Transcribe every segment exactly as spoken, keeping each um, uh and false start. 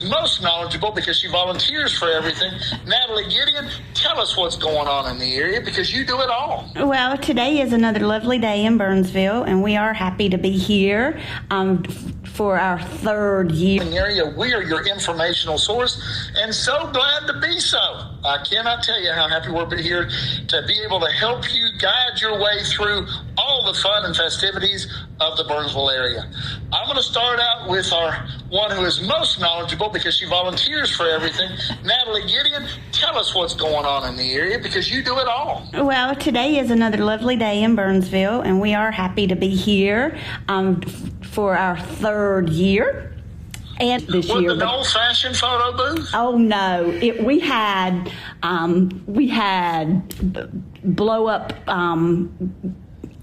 Most knowledgeable because she volunteers for everything. Natalie Gideon, tell us what's going on in the area because you do it all. Well, today is another lovely day in Burnsville, and we are happy to be here um, for our third year. In the area, we are your informational source, and so glad to be so. I cannot tell you how happy we're here to be able to help you guide your way through all the fun and festivities of the Burnsville area. I'm going to start out with our one who is most knowledgeable because she volunteers for everything. Natalie Gideon, tell us what's going on in the area because you do it all. Well, today is another lovely day in Burnsville, and we are happy to be here um, for our third year. And this Was year, it an old-fashioned photo booth? Oh no! It, we had um, we had b- blow up um,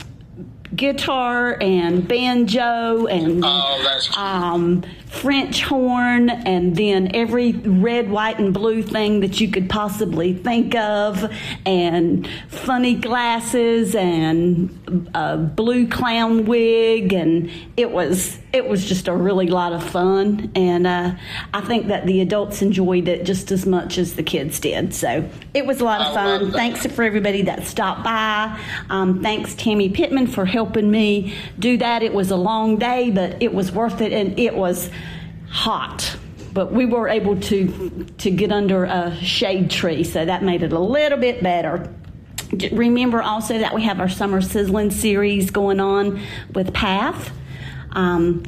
guitar and banjo and oh, that's um, French horn, and then every red, white, and blue thing that you could possibly think of, and funny glasses and a blue clown wig, and it was it was just a really lot of fun, and uh, I think that the adults enjoyed it just as much as the kids did. So it was a lot of fun. Thanks for everybody that stopped by. Um, thanks Tammy Pittman for helping me do that. It was a long day, but it was worth it, and it was hot, but we were able to to get under a shade tree, so that made it a little bit better. Remember also that we have our Summer Sizzling series going on with Path. Um,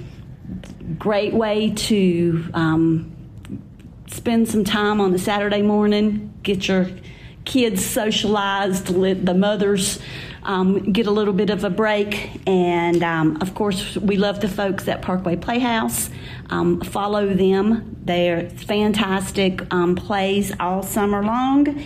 great way to um, spend some time on a Saturday morning, get your kids socialized, let the mothers um, get a little bit of a break. And um, of course, we love the folks at Parkway Playhouse. Um, follow them. They're fantastic um, plays all summer long.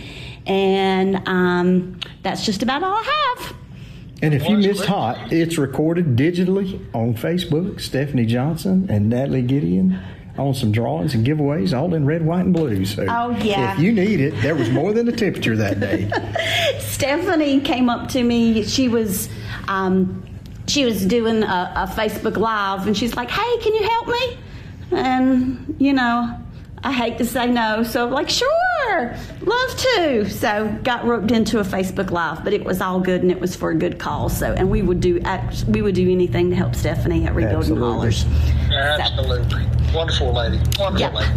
And um, that's just about all I have. And if you missed Hot, it's recorded digitally on Facebook. Stephanie Johnson and Natalie Gideon on some drawings and giveaways, all in red, white, and blue. So oh, yeah. If you need it, there was more than the temperature that day. Stephanie came up to me. She was um, she was doing a, a Facebook Live, and she's like, "Hey, can you help me?" And, you know, I hate to say no, so I'm like, sure, love to. So got roped into a Facebook Live, but it was all good, and it was for a good cause. So, and we would do we would do anything to help Stephanie at Rebuilding Hollers. Absolutely, so, wonderful lady, wonderful yep. lady.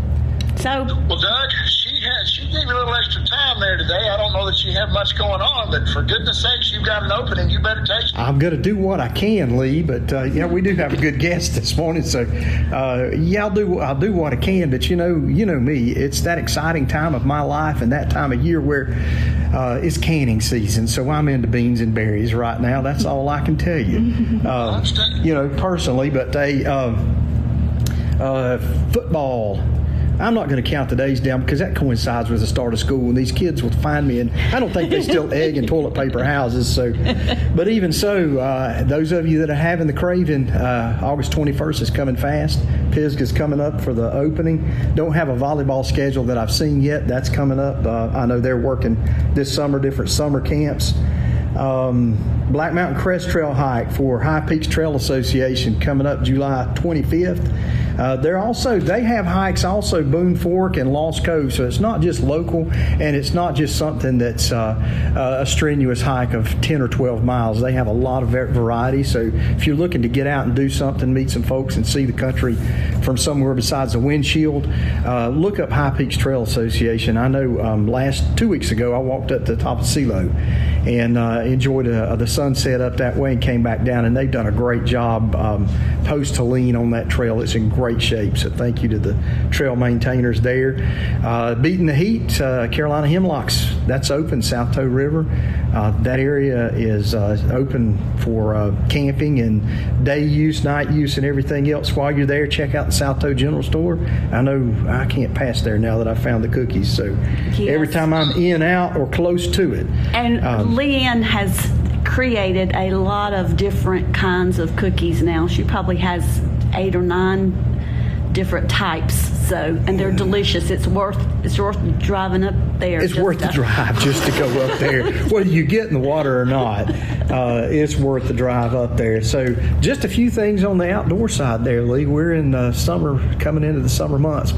So, well, Doug, she has she gave you a little extra time there today. I don't know that you have much going on, but for goodness sakes, you've got an opening. You better take it. I'm going to do what I can, Lee, but uh, yeah, we do have a good guest this morning, so uh, yeah, I'll do I'll do what I can. But you know, you know me, it's that exciting time of my life and that time of year where uh, it's canning season. So I'm into beans and berries right now. That's all I can tell you. Uh, you know, personally, but they uh, uh, football. I'm not going to count the days down because that coincides with the start of school, and these kids will find me, and I don't think they still egg and toilet paper houses. So, but even so, uh, those of you that are having the craving, uh, August twenty-first is coming fast. Pisgah's coming up for the opening. Don't have a volleyball schedule that I've seen yet. That's coming up. Uh, I know they're working this summer, different summer camps. Um, Black Mountain Crest Trail Hike for High Peaks Trail Association coming up July twenty-fifth. Uh, they're also they have hikes also Boone Fork and Lost Cove, so it's not just local, and it's not just something that's uh, a strenuous hike of ten or twelve miles. They have a lot of variety, so if you're looking to get out and do something, meet some folks and see the country from somewhere besides the windshield, uh, look up High Peaks Trail Association. I know um, last two weeks ago I walked up to the top of Silo and uh, enjoyed uh, the sunset up that way and came back down, and they've done a great job um, post Helene on that trail. It's in great shape, so thank you to the trail maintainers there. Uh, Beating the Heat, uh, Carolina Hemlocks, that's open, South Toe River. Uh, that area is uh, open for uh, camping and day use, night use, and everything else. While you're there, check out the South Toe General Store. I know I can't pass there now that I found the cookies, so yes. Every time I'm in, out, or close to it. And um, Leanne has created a lot of different kinds of cookies now. She probably has eight or nine different types. So, and they're delicious. It's worth it's worth driving up there. It's just worth the to- drive just to go up there. Whether you get in the water or not, uh, it's worth the drive up there. So just a few things on the outdoor side there, Lee. We're in uh, summer, coming into the summer months.